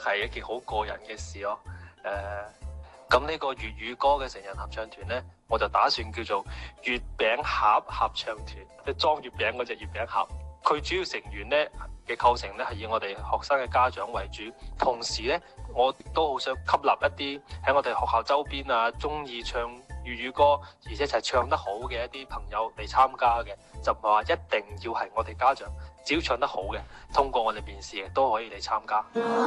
係一件好個人嘅事咯。咁呢個粵語歌嘅成人合唱團呢，我就打算叫做月餅盒合唱團，即係裝月餅嗰隻月餅盒。佢主要成員呢嘅構成呢係以我哋學生嘅家長為主，同時呢，我都好想吸納一啲喺我哋學校周邊啊，中意唱粵語歌，而且就係唱得好嘅一啲朋友嚟參加嘅，就唔係話一定要係我哋家長，只要唱得好嘅，通過我哋面試嘅都可以嚟參加。